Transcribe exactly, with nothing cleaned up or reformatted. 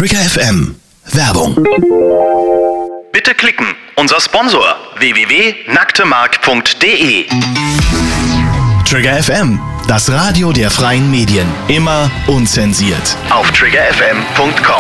Trigger F M. Werbung. Bitte klicken. Unser Sponsor w w w punkt nacktemark punkt de. Trigger F M. Das Radio der freien Medien. Immer unzensiert. Auf trigger f m punkt com.